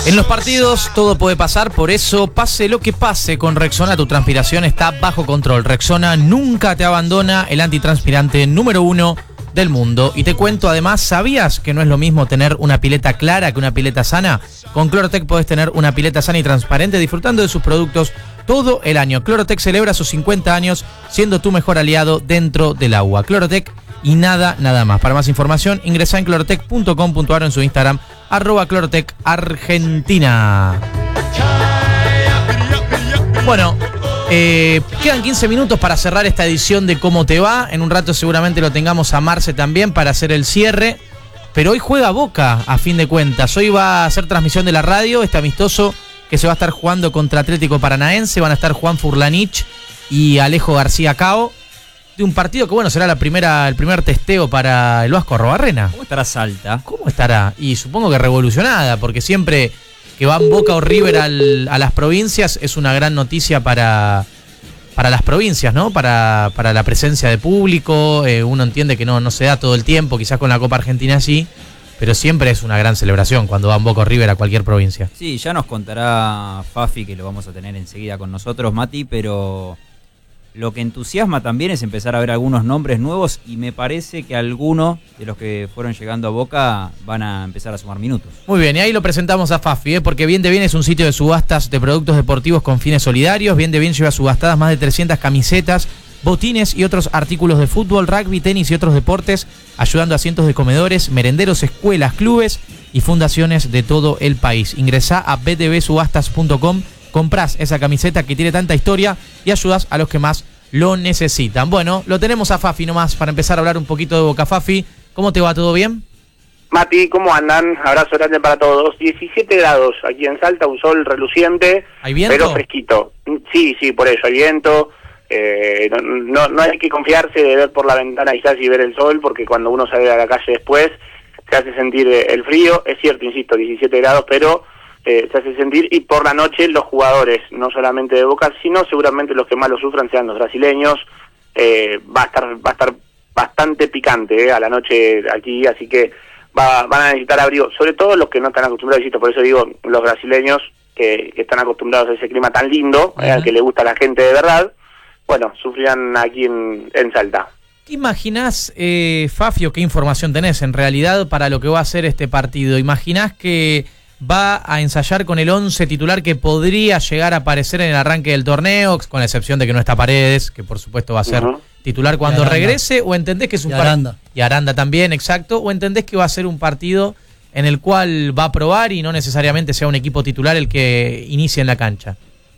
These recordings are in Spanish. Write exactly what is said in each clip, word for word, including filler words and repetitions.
En los partidos todo puede pasar, por eso pase lo que pase con Rexona, tu transpiración está bajo control. Rexona nunca te abandona, el antitranspirante número uno del mundo. Y te cuento además, ¿sabías que no es lo mismo tener una pileta clara que una pileta sana? Con Clorotec podés tener una pileta sana y transparente disfrutando de sus productos todo el año. Clorotec celebra sus cincuenta años siendo tu mejor aliado dentro del agua. Clorotec y nada, nada más. Para más información, ingresá en clorotec punto com punto a r o en su Instagram, arroba Clorotec Argentina. Bueno, eh, quedan quince minutos para cerrar esta edición de Cómo Te Va. En un rato seguramente lo tengamos a Marce también para hacer el cierre. Pero hoy juega Boca, a fin de cuentas. Hoy va a hacer transmisión de la radio, este amistoso que se va a estar jugando contra Atlético Paranaense. Van a estar Juan Furlanich y Alejo García Cao. De un partido que, bueno, será la primera, el primer testeo para el Vasco Arrobarrena. ¿Cómo estará Salta? ¿Cómo estará? Y supongo que revolucionada, porque siempre que van Boca o River al, a las provincias es una gran noticia para, para las provincias, ¿no? Para, para la presencia de público. Eh, uno entiende que no, no se da todo el tiempo, quizás con la Copa Argentina sí, pero siempre es una gran celebración cuando van Boca o River a cualquier provincia. Sí, ya nos contará Fafi, que lo vamos a tener enseguida con nosotros, Mati, pero lo que entusiasma también es empezar a ver algunos nombres nuevos y me parece que algunos de los que fueron llegando a Boca van a empezar a sumar minutos. Muy bien, y ahí lo presentamos a Fafi, ¿eh? Porque Bien de Bien es un sitio de subastas de productos deportivos con fines solidarios. Bien de Bien lleva subastadas más de trescientas camisetas, botines y otros artículos de fútbol, rugby, tenis y otros deportes, ayudando a cientos de comedores, merenderos, escuelas, clubes y fundaciones de todo el país. Ingresá a b d b subastas punto com, comprás esa camiseta que tiene tanta historia y ayudás a los que más lo necesitan. Bueno, lo tenemos a Fafi nomás para empezar a hablar un poquito de Boca. Fafi, ¿cómo te va? ¿Todo bien? Mati, ¿cómo andan? Abrazo grande para todos. diecisiete grados aquí en Salta, un sol reluciente, ¿Hay viento? Pero fresquito. Sí, sí, por eso hay viento. Eh, no, no, no hay que confiarse de ver por la ventana quizás y ver el sol, porque cuando uno sale a la calle después se hace sentir el frío. Es cierto, insisto, diecisiete grados, pero Eh, se hace sentir, y por la noche los jugadores, no solamente de Boca, sino seguramente los que más lo sufran sean los brasileños. Eh, va a estar va a estar bastante picante eh, a la noche aquí, así que va, van a necesitar abrigo, sobre todo los que no están acostumbrados, insisto, por eso digo los brasileños que, que están acostumbrados a ese clima tan lindo, uh-huh. eh, al que le gusta a la gente de verdad. Bueno, sufrirán aquí en, en Salta. ¿Qué imaginás, eh, Fafio, qué información tenés en realidad para lo que va a ser este partido? ¿Imaginás que va a ensayar con el once titular que podría llegar a aparecer en el arranque del torneo, con la excepción de que no está Paredes, que por supuesto va a ser uh-huh. titular cuando regrese? ¿O entendés que es un partido? Y Aranda también, exacto. ¿O entendés que va a ser un partido en el cual va a probar y no necesariamente sea un equipo titular el que inicie en la cancha?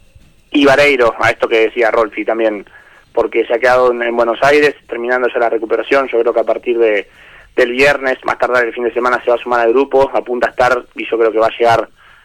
Y Vareiro, a esto que decía Rolfi también, porque se ha quedado en, en Buenos Aires, terminando ya la recuperación. Yo creo que a partir de del viernes, más tardar el fin de semana, se va a sumar al grupo, apunta a estar, y yo creo que va a llegar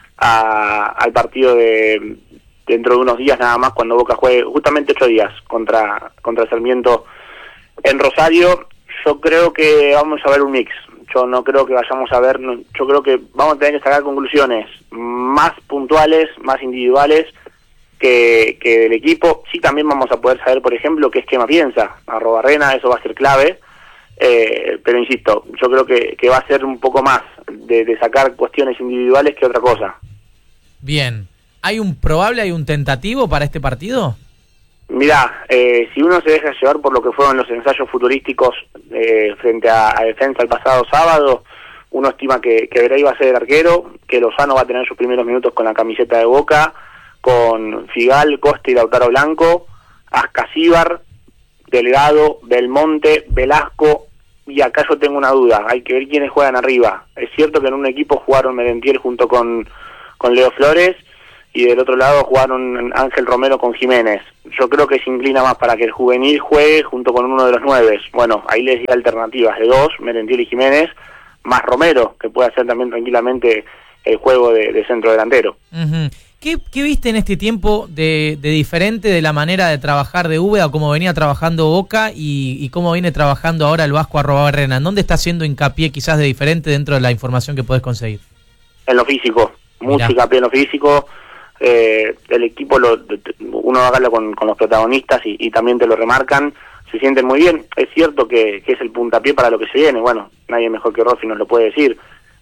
a, al partido de dentro de unos días nada más, cuando Boca juegue justamente ocho días contra contra Sarmiento en Rosario. Yo creo que vamos a ver un mix. Yo no creo que vayamos a ver, yo creo que vamos a tener que sacar conclusiones más puntuales, más individuales que, que del equipo. Sí, también vamos a poder saber, por ejemplo, qué esquema piensa Arrobarrena, eso va a ser clave. Eh, pero insisto, yo creo que, que va a ser un poco más de, de sacar cuestiones individuales que otra cosa. Bien, ¿hay un probable, hay un tentativo para este partido? Mirá, eh, si uno se deja llevar por lo que fueron los ensayos futurísticos eh, frente a, a Defensa el pasado sábado, uno estima que, que Brey va a ser el arquero, que Lozano va a tener sus primeros minutos con la camiseta de Boca, con Figal, Costa y Lautaro Blanco, Ascasíbar, Delgado, Belmonte, Velasco, y acá yo tengo una duda, hay que ver quiénes juegan arriba. Es cierto que en un equipo jugaron Merentiel junto con, con Leo Flores, y del otro lado jugaron Ángel Romero con Jiménez. Yo creo que se inclina más para que el juvenil juegue junto con uno de los nueves. Bueno, ahí les di alternativas de dos, Merentiel y Jiménez, más Romero, que puede hacer también tranquilamente el juego de, de centro delantero. Uh-huh. ¿Qué, ¿Qué viste en este tiempo de, de diferente de la manera de trabajar de Úbeda, cómo venía trabajando Boca y, y cómo viene trabajando ahora el Vasco Arrobarrena? ¿En dónde está haciendo hincapié quizás de diferente dentro de la información que podés conseguir? En lo físico, mucho hincapié en lo físico. Eh, el equipo, lo, uno va a hablar con, con los protagonistas y, y también te lo remarcan, se sienten muy bien. Es cierto que, que es el puntapié para lo que se viene. Bueno, nadie mejor que Rolfi nos lo puede decir.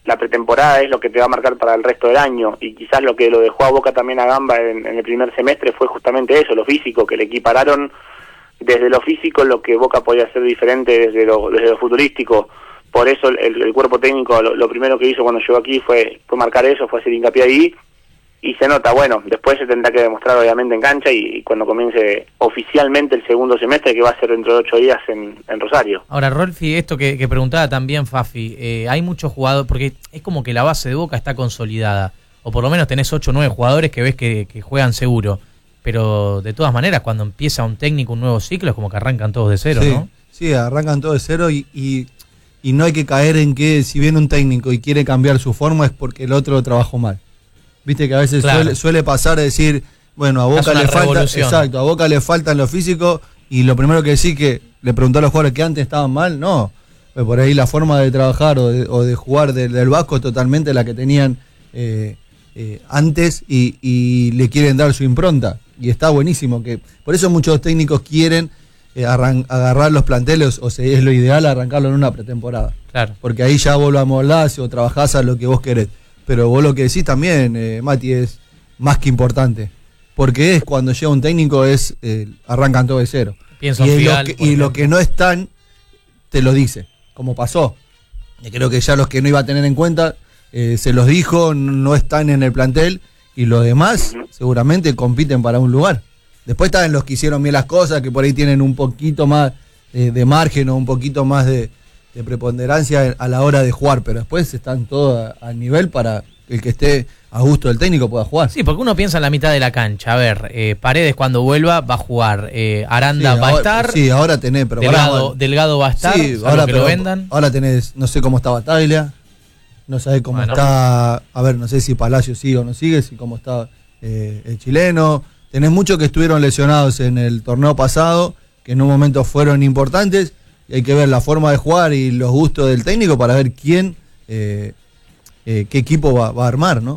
la pretemporada es lo que te va a marcar para el resto del año, y quizás lo que lo dejó a Boca también a Gamba en, en el primer semestre fue justamente eso, lo físico, que le equipararon desde lo físico lo que Boca podía hacer diferente desde lo, desde lo futurístico. Por eso el, el cuerpo técnico lo, lo primero que hizo cuando llegó aquí fue, fue marcar eso, fue hacer hincapié ahí, y se nota. Bueno, después se tendrá que demostrar obviamente en cancha y, y cuando comience oficialmente el segundo semestre, que va a ser dentro de ocho días en, en Rosario. Ahora, Rolfi, esto que, que preguntaba también Fafi, eh, hay muchos jugadores, porque es como que la base de Boca está consolidada, o por lo menos tenés ocho o nueve jugadores que ves que, que juegan seguro, pero de todas maneras cuando empieza un técnico, un nuevo ciclo, es como que arrancan todos de cero, sí, ¿no? Sí, arrancan todos de cero y, y, y no hay que caer en que si viene un técnico y quiere cambiar su forma es porque el otro trabajó mal. Viste que a veces claro. suele, suele pasar a decir, bueno, a Boca le falta, exacto, a Boca le faltan lo físico, y lo primero que decís que le preguntó a los jugadores que antes estaban mal, no, pues por ahí la forma de trabajar o de, o de jugar de, del Vasco es totalmente la que tenían eh, eh, antes y, y le quieren dar su impronta, y está buenísimo, que por eso muchos técnicos quieren eh, arran, agarrar los planteles, o sea, es lo ideal arrancarlo en una pretemporada, claro, porque ahí ya vos lo amoldás o trabajás a lo que vos querés. Pero vos lo que decís también, eh, Mati, es más que importante. Porque es cuando llega un técnico, es eh, arrancan todo de cero. Pienso y en Figal, lo que, y lo que no están, te lo dice, como pasó. Y creo que ya los que no iba a tener en cuenta, eh, se los dijo, no están en el plantel, y los demás seguramente compiten para un lugar. Después están los que hicieron bien las cosas, que por ahí tienen un poquito más eh, de margen o un poquito más de... de preponderancia a la hora de jugar, pero después están todos a, a nivel para el que esté a gusto del técnico pueda jugar. Sí, porque uno piensa en la mitad de la cancha. A ver, eh, Paredes cuando vuelva va a jugar, eh, Aranda sí, va ahora, a estar. Sí, ahora tenés, pero Delgado, para, Delgado va a estar, sí, ahora, que pero, lo vendan. Ahora tenés, no sé cómo está Bataglia, no sabés cómo bueno. está, a ver, no sé si Palacio sigue o no sigue, si cómo está eh, el chileno. Tenés muchos que estuvieron lesionados en el torneo pasado, que en un momento fueron importantes. Y hay que ver la forma de jugar y los gustos del técnico para ver quién, eh, eh, qué equipo va, va a armar, ¿no?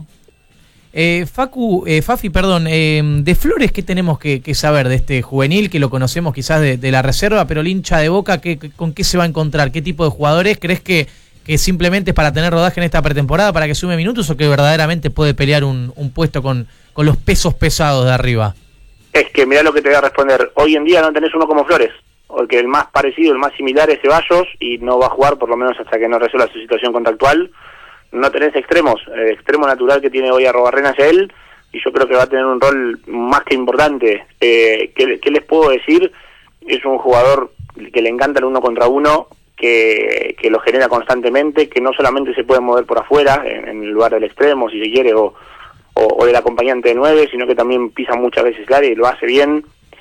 Eh, Facu, eh, Fafi, perdón, eh, de Flores, ¿qué tenemos que, que saber de este juvenil que lo conocemos quizás de, de la reserva, pero el hincha de Boca, ¿qué, con qué se va a encontrar? ¿Qué tipo de jugadores? ¿Crees que, que simplemente es para tener rodaje en esta pretemporada, para que sume minutos, o que verdaderamente puede pelear un, un puesto con, con los pesos pesados de arriba? Es que mirá lo que te voy a responder. Hoy en día no tenés uno como Flores, porque el más parecido, el más similar es Ceballos, y no va a jugar por lo menos hasta que no resuelva su situación contractual. No tenés extremos, el extremo natural que tiene hoy Arrobarrena es él, y yo creo que va a tener un rol más que importante. Eh, ¿qué, ¿Qué les puedo decir? Es un jugador que le encanta el uno contra uno, que, que lo genera constantemente, que no solamente se puede mover por afuera, en, en el lugar del extremo, si se quiere, o, o, o del acompañante de nueve, sino que también pisa muchas veces el área y lo hace bien.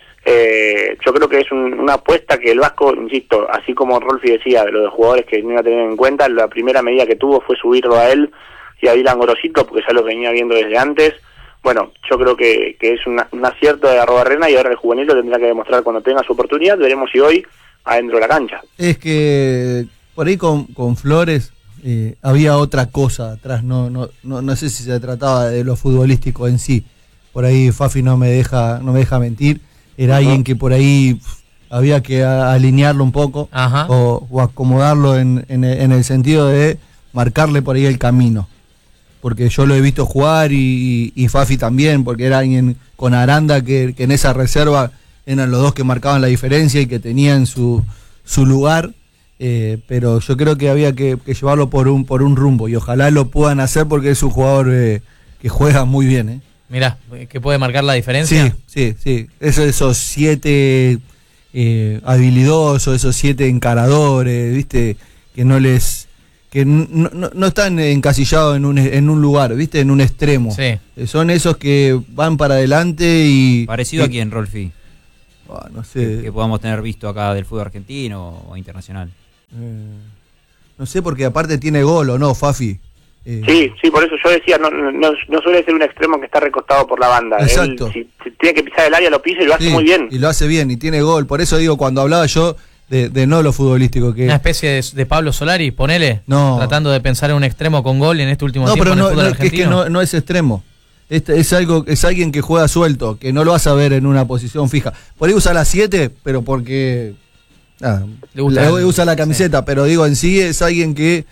Eh, yo creo que es un, una apuesta que el Vasco, insisto, así como Rolfi decía de lo de jugadores que no iba a tener en cuenta, la primera medida que tuvo fue subirlo a él y a Dylan Gorosito, porque ya lo venía viendo desde antes. Bueno, yo creo que, que es una, un acierto de Arrobarrena, y ahora el juvenil lo tendrá que demostrar cuando tenga su oportunidad. Veremos si hoy adentro de la cancha. Es que por ahí con, con Flores eh, había otra cosa atrás, no, no, no, no sé si se trataba de lo futbolístico en sí. Por ahí Fafi no me deja, no me deja mentir. Era uh-huh. alguien que por ahí pff, había que a, alinearlo un poco o, o acomodarlo en, en, en el sentido de marcarle por ahí el camino. Porque yo lo he visto jugar y, y, y Fafi también, porque era alguien con Aranda que, que en esa reserva eran los dos que marcaban la diferencia y que tenían su, su lugar. Eh, pero yo creo que había que, que llevarlo por un, por un rumbo, y ojalá lo puedan hacer porque es un jugador eh, que juega muy bien, ¿eh? Mirá, que puede marcar la diferencia. Sí, sí, sí. Eso, esos siete eh, habilidosos, esos siete encaradores, viste, que no les, que no, no, no están encasillados en un, en un lugar, viste, en un extremo. Sí. Eh, son esos que van para adelante y. Parecido y, a quién, Rolfi. Oh, no sé. Que, que podamos tener visto acá del fútbol argentino o internacional. Eh, no sé, porque aparte tiene gol, ¿o no, Fafi? Eh, sí, sí, por eso yo decía, no, no, no suele ser un extremo que está recostado por la banda. Exacto. Él, si, si tiene que pisar el área, lo pisa y lo hace sí, muy bien. Y lo hace bien, y tiene gol. Por eso digo, cuando hablaba yo de, de no lo futbolístico. Que... Una especie de, de Pablo Solari, ponele, no. tratando de pensar en un extremo con gol en este último no, tiempo pero en no, el fútbol no, argentino. Es que no, no es extremo. Este es algo, es alguien que juega suelto, que no lo vas a ver en una posición fija. Por ahí usa la siete, pero porque... Ah, le gusta, le, usa la camiseta, sí. Pero digo, en sí es alguien que...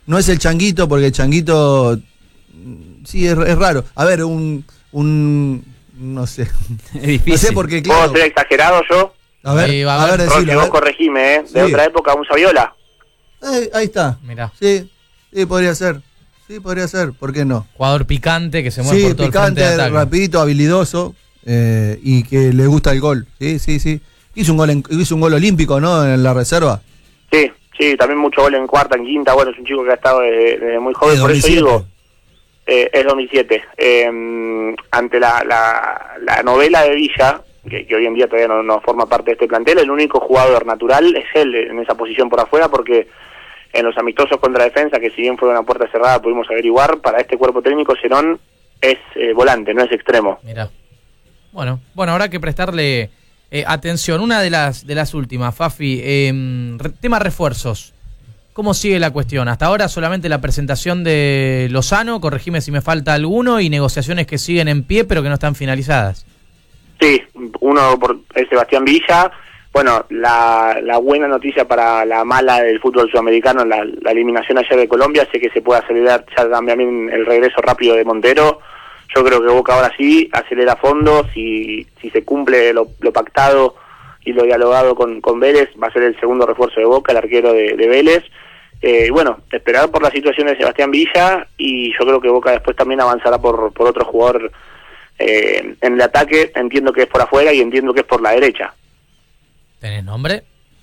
no es el Changuito, porque el Changuito, sí, es, es raro. A ver, un, un no sé. Es difícil. No sé porque, claro. ¿Puedo ser exagerado yo? A ver, Sí, va a a ver, ver. Rolfi, decilo, a vos ver. corregime, ¿eh? De Sí. otra época, un Saviola. Eh, ahí está. Mirá, Sí, sí, podría ser. Sí, podría ser. ¿Por qué no? jugador picante que se mueve Sí, por todo el frente de picante, ataque. rapidito, habilidoso, eh, y que le gusta el gol. Sí, sí, sí. Hizo un gol, en- hizo un gol olímpico, ¿no? En la reserva. Sí, sí, también mucho gol en cuarta, en quinta. Bueno, es un chico que ha estado desde, desde muy joven, Sí, por eso dos mil siete. digo, eh, es dos mil siete. Eh, ante la, la, la novela de Villa, que, que hoy en día todavía no, no forma parte de este plantel, el único jugador natural es él en esa posición por afuera, porque en los amistosos contra Defensa, que si bien fue una puerta cerrada, pudimos averiguar, para este cuerpo técnico Cerón es eh, volante, no es extremo. Mirá. Bueno, bueno, habrá que prestarle eh, atención. Una de las de las últimas, Fafi, eh, re- tema refuerzos. ¿Cómo sigue la cuestión? Hasta ahora solamente la presentación de Lozano, corregime si me falta alguno, y negociaciones que siguen en pie pero que no están finalizadas. Sí, uno por es Sebastián Villa. Bueno, la, la buena noticia para la mala del fútbol sudamericano, la, la eliminación ayer de Colombia, sé que se puede acelerar ya también el regreso rápido de Montero. Yo creo que Boca ahora sí acelera a fondo, si, si se cumple lo, lo pactado y lo dialogado con, con Vélez, va a ser el segundo refuerzo de Boca, el arquero de, de Vélez. Eh, bueno, esperar por la situación de Sebastián Villa, y yo creo que Boca después también avanzará por, por otro jugador eh, en el ataque. Entiendo que es por afuera y entiendo que es por la derecha. ¿Tenés nombre?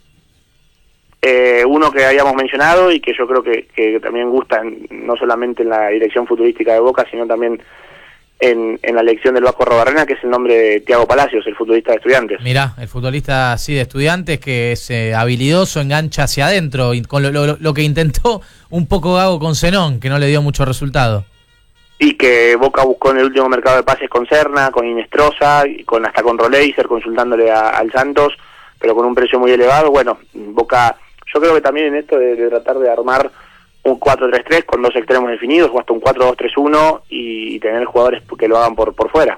Eh, uno que habíamos mencionado y que yo creo que, que también gusta en- no solamente en la dirección futurística de Boca, sino también en, en la elección del Vasco Robarrena, que es el nombre de Thiago Palacios, el futbolista de Estudiantes. Mirá, el futbolista así de Estudiantes que es eh, habilidoso, engancha hacia adentro, y con lo, lo- lo que intentó un poco Gago con Zenón, que no le dio mucho resultado. Y que Boca buscó en el último mercado de pases con Serna, con Inestrosa, y con hasta con Roleiser, consultándole a- al Santos, pero con un precio muy elevado. Bueno, Boca, yo creo que también en esto de, de tratar de armar un cuatro tres tres con dos extremos definidos, o hasta un cuatro dos tres uno, y, y tener jugadores que lo hagan por, por fuera.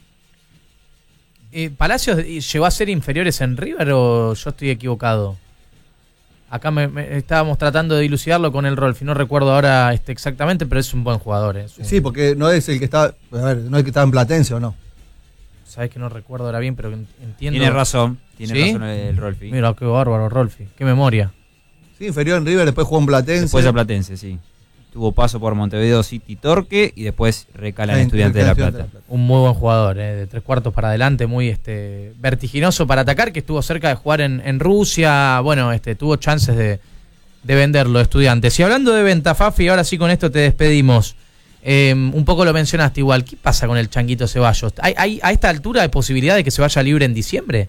Eh, ¿Palacios llegó a ser inferiores en River o yo estoy equivocado? Acá me, me- estábamos tratando de dilucidarlo con el Rolfi, no recuerdo ahora este, exactamente, pero es un buen jugador. Es un- Sí, porque no es el que está, a ver, no es el que está en Platense, ¿o no? Sabés que no recuerdo ahora bien, pero en- entiendo. Tiene razón, tiene ¿Sí? razón el Rolfi. Mira, qué bárbaro, Rolfi, qué memoria. Sí, inferior en River, después jugó en Platense. Después a Platense, sí. Tuvo paso por Montevideo City Torque y después recala en Ah, Estudiantes de La Estudiantes Plata. de La Plata. Un muy buen jugador, eh, de tres cuartos para adelante, muy este vertiginoso para atacar, que estuvo cerca de jugar en, en Rusia. Bueno, este tuvo chances de, de venderlo, Estudiantes. Y hablando de venta, Fafi, ahora sí con esto te despedimos. Eh, un poco lo mencionaste igual. ¿Qué pasa con el Changuito Ceballos? ¿Hay, hay a esta altura de posibilidad de que se vaya libre en diciembre?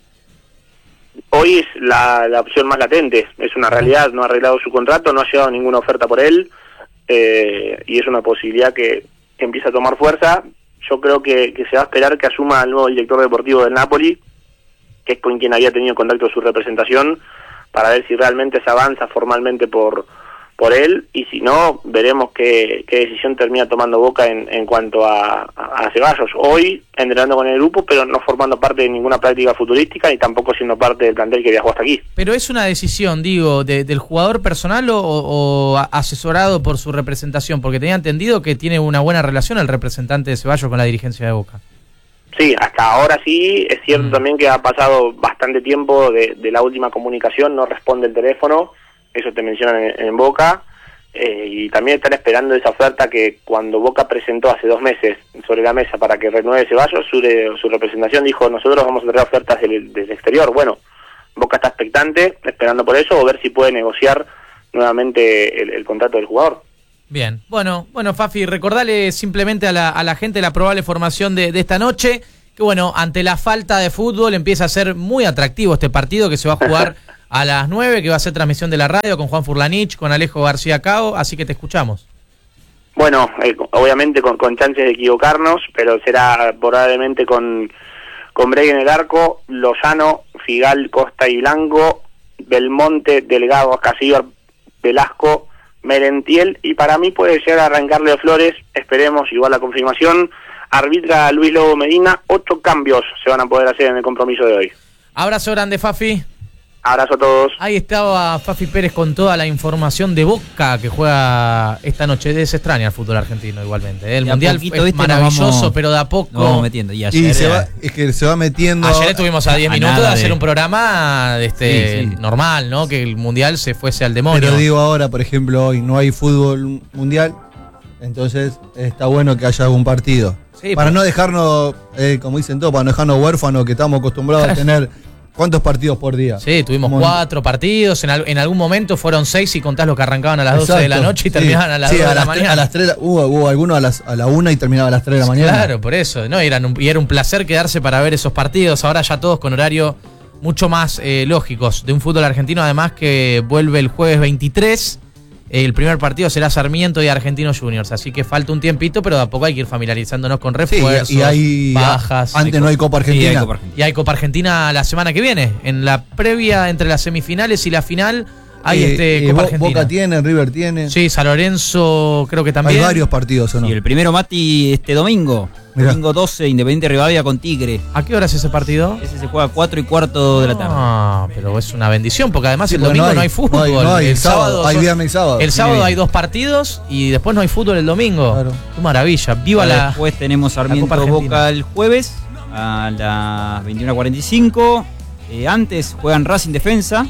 Hoy es la, la opción más latente, es una realidad, no ha arreglado su contrato, no ha llegado ninguna oferta por él, eh, y es una posibilidad que, que empieza a tomar fuerza. Yo creo que, que se va a esperar que asuma el nuevo director deportivo del Napoli, que es con quien había tenido contacto su representación, para ver si realmente se avanza formalmente por por él, y si no, veremos qué, qué decisión termina tomando Boca en, en cuanto a, a, a Ceballos. Hoy entrenando con el grupo, pero no formando parte de ninguna práctica futurística, ni tampoco siendo parte del plantel que viajó hasta aquí. Pero es una decisión, digo, de- del jugador personal o, o a- asesorado por su representación, porque tenía entendido que tiene una buena relación el representante de Ceballos con la dirigencia de Boca. Sí, hasta ahora sí. Es cierto Mm. también que ha pasado bastante tiempo de, de la última comunicación, no responde el teléfono, eso te mencionan en, en Boca, eh, y también están esperando esa oferta que cuando Boca presentó hace dos meses sobre la mesa para que renueve Ceballos, su, de- su representación dijo: nosotros vamos a traer ofertas del, del exterior. Bueno, Boca está expectante, esperando por eso, o ver si puede negociar nuevamente el, el contrato del jugador. Bien, bueno, bueno, Fafi, recordale simplemente a la, a la gente la probable formación de, de esta noche, que bueno, ante la falta de fútbol empieza a ser muy atractivo este partido que se va a jugar a las nueve, que va a ser transmisión de la radio con Juan Furlanich, con Alejo García Cao, así que te escuchamos. Bueno, eh, obviamente con, con chances de equivocarnos, pero será probablemente con, con Brey en el arco, Lozano, Figal, Costa y Blanco, Belmonte, Delgado, Casillas, Velasco, Merentiel, y para mí puede llegar a arrancar Leo Flores, esperemos igual la confirmación. Arbitra Luis Lobo Medina, ocho cambios se van a poder hacer en el compromiso de hoy. Abrazo grande, Fafi. Abrazo a todos. Ahí estaba Fafi Pérez con toda la información de Boca que juega esta noche. Es extraña el fútbol argentino igualmente. ¿eh? El De a Mundial poquito, es ¿viste? Nos maravilloso, vamos- pero de a poco... Nos vamos metiendo. Y ayer Y se era- va, es que se va metiendo. Ayer estuvimos a diez a minutos de nada hacer de- un programa este, Sí, sí. normal, ¿no? Que el Mundial se fuese al demonio. Pero digo ahora, por ejemplo, hoy no hay fútbol mundial, entonces está bueno que haya algún partido. Sí, para pero- no dejarnos, eh, como dicen todos, para no dejarnos huérfanos, que estamos acostumbrados a tener ¿cuántos partidos por día? Sí, tuvimos Como- cuatro partidos, en, al- en algún momento fueron seis si contás los que arrancaban a las doce de la Exacto, noche y sí. terminaban a las Sí, dos de la las tre- mañana. A las tres, hubo, hubo algunos a, las, a la una y terminaba a las tres de la mañana. Claro, por eso, ¿no? Y, eran un- y era un placer quedarse para ver esos partidos, ahora ya todos con horario mucho más eh, lógicos, de un fútbol argentino además que vuelve el jueves veintitrés. El primer partido será Sarmiento y Argentinos Juniors, así que falta un tiempito, pero de a poco hay que ir familiarizándonos con Sí, refuerzos, y hay bajas. antes no hay Copa Sí, Argentina. hay Copa Argentina. Y hay Copa Argentina la semana que viene. En la previa entre las semifinales y la final hay Eh, este eh, Copa Bo- Argentina. Boca tiene, River tiene. Sí, San Lorenzo creo que también. Hay varios partidos, ¿o no? Y el primero, Mati, este domingo. Mirá. Domingo doce, Independiente Rivadavia con Tigre. ¿A qué hora es ese partido? Ese se juega a cuatro y cuarto de la tarde. Ah, pero es una bendición porque además Sí, el porque domingo no hay, fútbol. No hay, no hay el sábado, hay son- viernes y sábado. El sábado Sí. hay dos partidos y después no hay fútbol el domingo. Claro. Qué maravilla. Viva la. Después tenemos Copa Sarmiento Argentina. Boca el jueves a las veintiuna cuarenta y cinco. Eh, antes juegan Racing Defensa,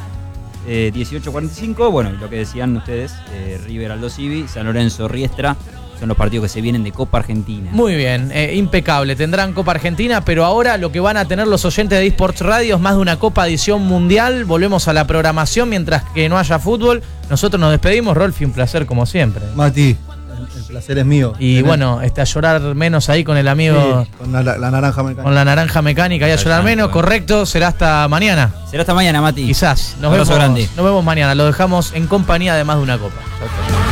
eh, dieciocho cuarenta y cinco. Bueno, y lo que decían ustedes, eh, River Aldo Civi, San Lorenzo Riestra, son los partidos que se vienen de Copa Argentina. Muy bien, eh, impecable. Tendrán Copa Argentina, pero ahora lo que van a tener los oyentes de eSports Radio es más de una Copa Edición Mundial. Volvemos a la programación mientras que no haya fútbol. Nosotros nos despedimos, Rolfi, un placer como siempre. Mati, el, el placer es mío. Y Tener- bueno, este, a llorar menos ahí con el amigo, sí, con la, la naranja mecánica. con la naranja mecánica y a Está llorar llanto, menos, eh. correcto, será hasta mañana. Será hasta mañana, Mati. Quizás. Nos Abrazo vemos, grande. nos vemos mañana. Lo dejamos en compañía de más de una copa. Chau, chau.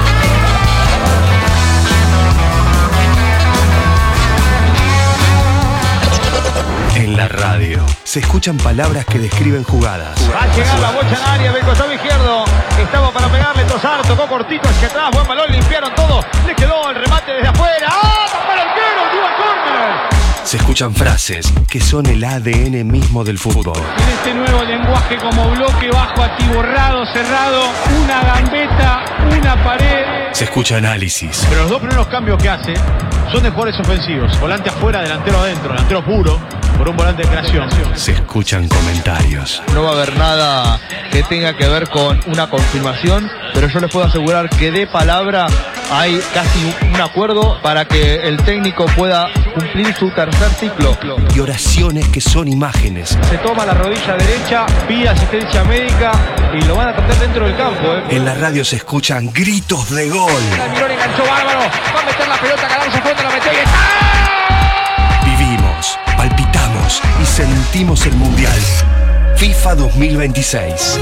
En la radio se escuchan palabras que describen jugadas. Va a llegar la bocha en área del costado izquierdo. Estaba para pegarle Tosar, tocó cortito hacia atrás. Buen balón, limpiaron todo. Le quedó el remate desde afuera. ¡Ah! ¡Tapó el arquero! ¡Dio el córner! Se escuchan frases que son el A D N mismo del fútbol. En este nuevo lenguaje como bloque bajo, atiborrado, cerrado. Una gambeta, una pared. Se escucha análisis. Pero los dos primeros cambios que hace son de jugadores ofensivos. Volante afuera, delantero adentro. Delantero puro por un volante de creación. Se escuchan comentarios. No va a haber nada que tenga que ver con una confirmación, pero yo les puedo asegurar que de palabra hay casi un acuerdo para que el técnico pueda cumplir su tercer ciclo. Y oraciones que son imágenes. Se toma la rodilla derecha, pide asistencia médica y lo van a tratar dentro del campo. ¿eh? En la radio se escuchan gritos de gol. Mirón enganchó bárbaro, va a meter la pelota, Galarza Fuente la metió y está. Vivimos, palpitamos y sentimos el Mundial. FIFA dos mil veintiséis.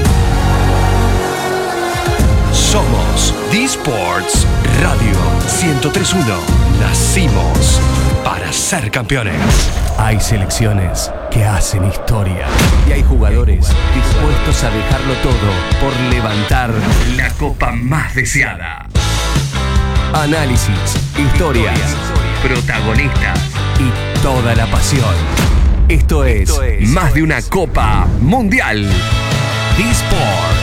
Somos D-Sports Radio ciento tres punto uno. Nacimos para ser campeones. Hay selecciones que hacen historia. Y hay jugadores dispuestos a dejarlo todo por levantar la copa más deseada. Análisis, historias, protagonistas y toda la pasión. Esto es, Más de una Copa Mundial. D-Sports.